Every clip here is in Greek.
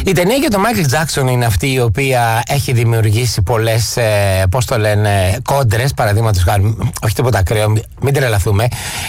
Η ταινία για τον Μάικλ Τζάκσον είναι αυτή η οποία έχει δημιουργήσει πολλές, πώς το λένε, κόντρες, παραδείγματος χάρη, όχι τίποτα ακραίο, μην τρελαθούμε.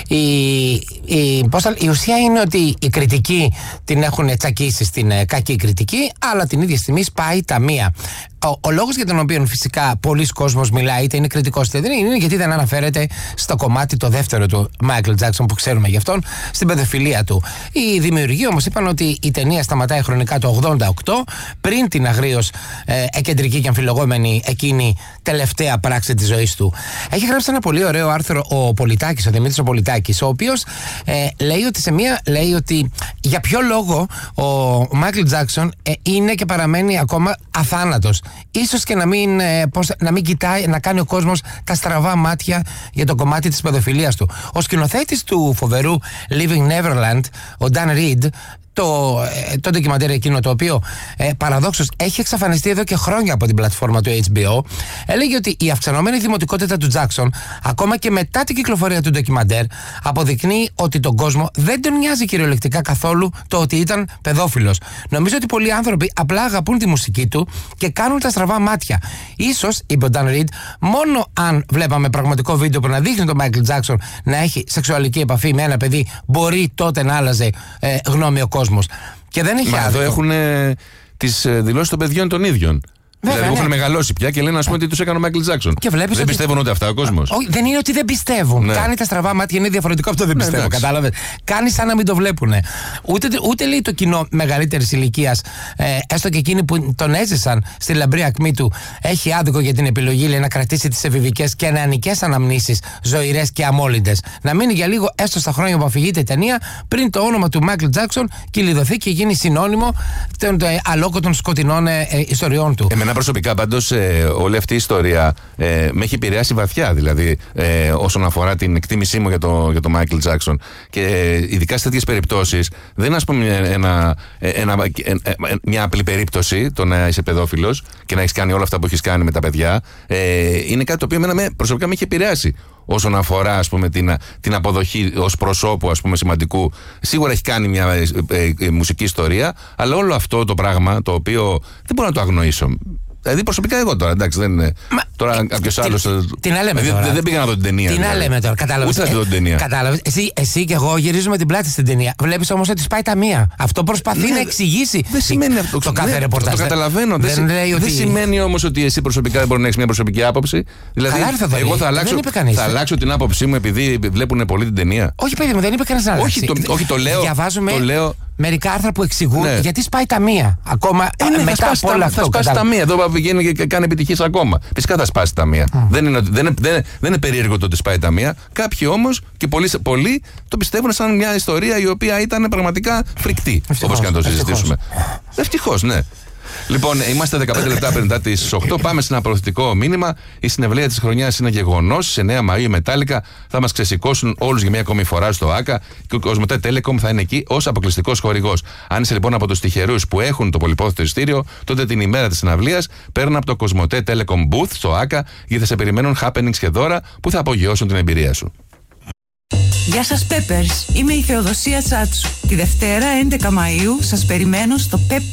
Η ουσία είναι ότι οι κριτικοί την έχουν τσακίσει στην κακή κριτική, αλλά την ίδια στιγμή σπάει τα μία. Ο λόγος για τον οποίο φυσικά πολλοί κόσμος μιλάει, είτε είναι κριτικός είτε δεν είναι, γιατί δεν αναφέρεται στο κομμάτι το δεύτερο του Μάικλ Τζάκσον που ξέρουμε γι' αυτόν, στην παιδοφιλία του. Οι δημιουργοί όμως είπαν ότι η ταινία σταματάει χρονικά το 88, πριν την αγρίως εκεντρική και αμφιλογόμενη εκείνη τελευταία πράξη της ζωής του. Έχει γράψει ένα πολύ ωραίο άρθρο ο Πολιτάκης, ο Δημήτρης ο Πολιτάκης, ο οποίος λέει ότι για ποιο λόγο ο Μάικλ Τζάκσον είναι και παραμένει ακόμα αθάνατος. Ίσως και να μην κοιτάει, να κάνει ο κόσμος τα στραβά μάτια για το κομμάτι της παιδοφιλίας του. Ο σκηνοθέτης του φοβερού Living Neverland, ο Dan Reed, το ντοκιμαντέρ εκείνο το οποίο παραδόξως έχει εξαφανιστεί εδώ και χρόνια από την πλατφόρμα του HBO, έλεγε ότι η αυξανόμενη δημοτικότητα του Τζάκσον, ακόμα και μετά την κυκλοφορία του ντοκιμαντέρ, αποδεικνύει ότι τον κόσμο δεν τον νοιάζει κυριολεκτικά καθόλου το ότι ήταν παιδόφιλος. Νομίζω ότι πολλοί άνθρωποι απλά αγαπούν τη μουσική του και κάνουν τα στραβά μάτια. Ίσως, είπε ο Dan Reed, μόνο αν βλέπαμε πραγματικό βίντεο που να δείχνει τον Μάικλ Τζάκσον να έχει σεξουαλική επαφή με ένα παιδί, μπορεί τότε να άλλαζε γνώμη ο κόσμος. Και δεν έχει άδικο. Εδώ έχουν τις δηλώσεις των παιδιών των ίδιων. Βέβαια, δηλαδή έχουν μεγαλώσει πια και λένε ας πούμε ότι τους έκανε ο Μάικλ Τζάκσον. Δεν πιστεύουν ούτε αυτά ο κόσμος. Όχι, δεν είναι ότι δεν πιστεύουν. Ναι. Κάνει τα στραβά μάτια, είναι διαφορετικό από το δεν πιστεύω. Κατάλαβες. Κάνει σαν να μην το βλέπουν. Ούτε λέει το κοινό μεγαλύτερη ηλικία, έστω και εκείνοι που τον έζησαν στη λαμπρή ακμή του, έχει άδικο για την επιλογή, λέει, να κρατήσει τις εφηβικές και νεανικές αναμνήσεις ζωηρές και αμόλυντες. Να μείνει για λίγο, έστω στα χρόνια που αφηγείται η ταινία, πριν το όνομα του Μάικλ Τζάκσον κυλιδωθεί και γίνει συνώνυμο των αλόκοτων σκοτεινών ιστοριών του. Προσωπικά πάντως όλη αυτή η ιστορία με έχει επηρεάσει βαθιά, δηλαδή όσον αφορά την εκτίμησή μου για το Μάικλ Τζάκσον, και ειδικά σε τέτοιες περιπτώσεις δεν είναι, ας πούμε, μια απλή περίπτωση το να είσαι παιδόφιλος και να έχεις κάνει όλα αυτά που έχεις κάνει με τα παιδιά. Είναι κάτι το οποίο προσωπικά με έχει επηρεάσει όσον αφορά, ας πούμε, την αποδοχή ως προσώπου, ας πούμε, σημαντικού. Σίγουρα έχει κάνει μια μουσική ιστορία, αλλά όλο αυτό το πράγμα το οποίο δεν μπορώ να το αγνοήσω. Δηλαδή προσωπικά εγώ τώρα, εντάξει, δεν είναι. Τώρα κάποιος άλλος. Τι να λέμε τώρα. Δεν πήγα να δω την ταινία. Τι να λέμε τώρα, κατάλαβες. Ούτε να δω την ταινία. Κατάλαβες. Εσύ και εγώ γυρίζουμε την πλάτη στην ταινία. Βλέπεις όμως ότι σπάει τα μία. Αυτό προσπαθεί να εξηγήσει. Δεν σημαίνει αυτό. Το κάθε ρεπορτάζ. Το καταλαβαίνω. Δεν σημαίνει όμως ότι εσύ προσωπικά δεν μπορεί να έχεις μια προσωπική άποψη. Δηλαδή, εγώ θα αλλάξω την άποψή μου επειδή βλέπουν πολύ την ταινία. Όχι, παιδί μου, δεν είπε κανένας να αλλάξει. Όχι, το λέω. Διαβάζουμε μερικά άρθρα που εξηγούν γιατί σπάει τα μία. Ακόμα μετά από όλα αυτά. Θα σπάσει τα μία. Εδώ πηγαίνει και κάνει επιτυχίες ακόμα. Φυσικά θα σπάσει τα μία. Δεν είναι περίεργο το ότι σπάει τα μία. Κάποιοι όμως και πολλοί το πιστεύουν σαν μια ιστορία η οποία ήταν πραγματικά φρικτή. Όπως και να το συζητήσουμε. Ευτυχώς, ναι. Λοιπόν, είμαστε 15 λεπτά πριν τις 8. Πάμε σε ένα προωθητικό μήνυμα. Η συναυλία της χρονιάς είναι γεγονός. Σε 9 Μαΐου οι Μετάλλικα θα μας ξεσηκώσουν όλους για μια ακόμη φορά στο ΆΚΑ και ο Κοσμοτέ Telecom θα είναι εκεί ως αποκλειστικός χορηγός. Αν είσαι λοιπόν από τους τυχερούς που έχουν το πολυπόθητο εισιτήριο, τότε την ημέρα της συναυλίας παίρνει από το Κοσμοτέ Telecom Booth στο ΆΚΑ γιατί θα σε περιμένουν happenings και δώρα που θα απογειώσουν την εμπειρία σου. Γεια σας Peppers, είμαι η Θεοδοσία Τσάτσου. Τη Δευτέρα 11 Μαΐου σας περιμένω στο Pep